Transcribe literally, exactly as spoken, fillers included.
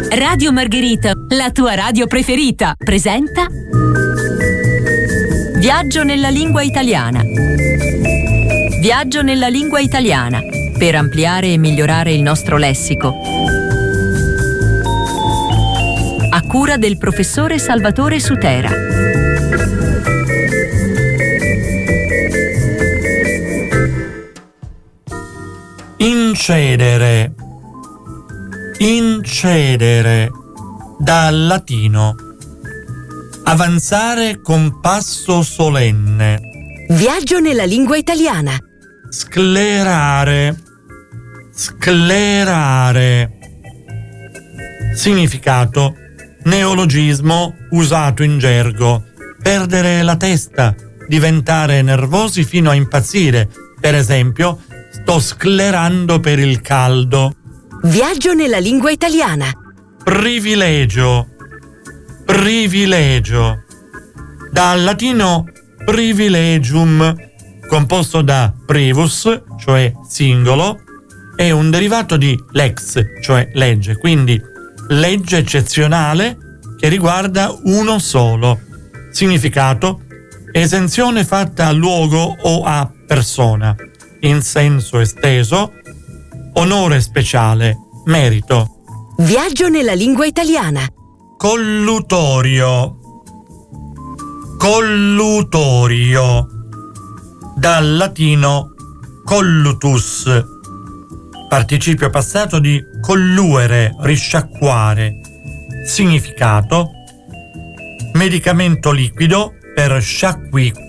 Radio Margherita, la tua radio preferita, presenta Viaggio nella lingua italiana. Viaggio nella lingua italiana, per ampliare e migliorare il nostro lessico. A cura del professore Salvatore Sutera. Incedere. Incedere. Dal latino. Avanzare con passo solenne. Viaggio nella lingua italiana. Sclerare. Sclerare. Significato: neologismo usato in gergo. Perdere la testa, diventare nervosi fino a impazzire. Per esempio, sto sclerando per il caldo. Viaggio nella lingua italiana. Privilegio. Privilegio. Dal latino privilegium, composto da privus, cioè singolo, e un derivato di lex, cioè legge, quindi legge eccezionale che riguarda uno solo. Significato: esenzione fatta a luogo o a persona. In senso esteso, onore speciale, merito. Viaggio nella lingua italiana. Collutorio. Collutorio. Dal latino collutus, participio passato di colluere, risciacquare. Significato: medicamento liquido per sciacqui